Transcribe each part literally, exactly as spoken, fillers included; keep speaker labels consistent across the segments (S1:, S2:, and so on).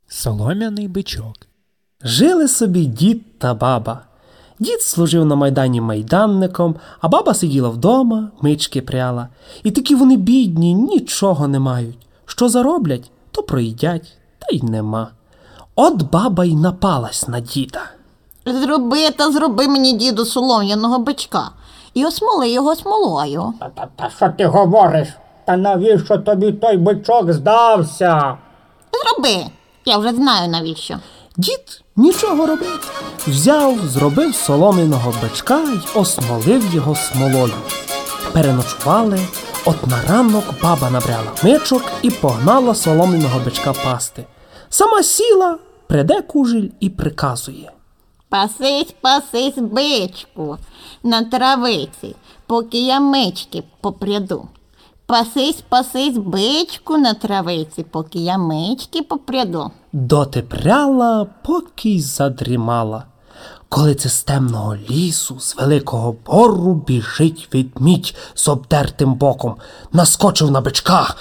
S1: Солом'яний бичок. Жили собі дід та баба. Дід служив на майдані майданником, а баба сиділа вдома, мички пряла. І такі вони бідні, нічого не мають. Що зароблять, то проїдять, та й нема. От баба й напалась на діда.
S2: Зроби та зроби мені, діду, солом'яного бичка і осмоли його смолою.
S3: Та, та, та що ти говориш? Та навіщо тобі той бичок здався?
S2: Зроби, я вже знаю навіщо.
S1: Дід нічого робив. Взяв, зробив солом'яного бичка й осмолив його смолою. Переночували, от на ранок баба набрала мичок і погнала солом'яного бичка пасти. Сама сіла, приде кужель і приказує.
S2: Пасись, пасись, бичку, на травиці, поки я мички попряду. Пасись, пасись, бичку, на травиці, поки я мички попряду.
S1: Доти пряла, поки й задрімала. Коли це з темного лісу, з великого бору біжить ведмідь з обдертим боком. Наскочив на бичка.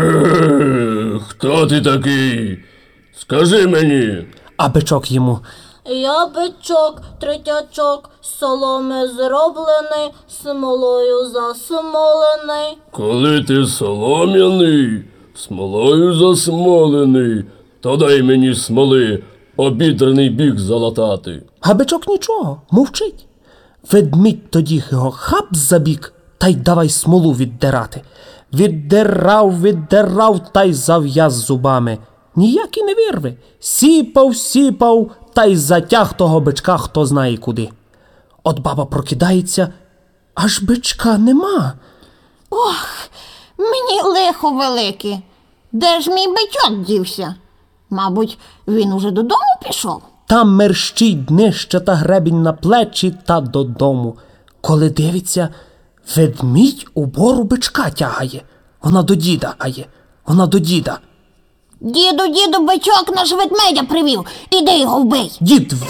S4: Е, хто ти такий? Скажи мені.
S1: А бичок йому.
S5: Я бичок, третячок, з соломи зроблений, смолою засмолений.
S4: Коли ти солом'яний, смолою засмолений, то дай мені смоли, обідраний бік залатати.
S1: А бичок нічого, мовчить. Ведмідь тоді його хап за бік, та й давай смолу віддирати. Віддирав, віддирав, та й зав'яз зубами. Ніяк і не вирве. Сіпав, сіпав, та й затяг того бичка хто знає куди. От баба прокидається, аж бичка нема.
S2: Ох, мені лихо велике. Де ж мій бичок дівся? Мабуть, він уже додому пішов?
S1: Там мерщить днище та гребінь на плечі та додому. Коли дивиться, ведмідь у бору бичка тягає. Вона до діда гає, вона до діда.
S2: Діду, діду, бичок наш ведмедя привів, іди його вбий.
S1: Дід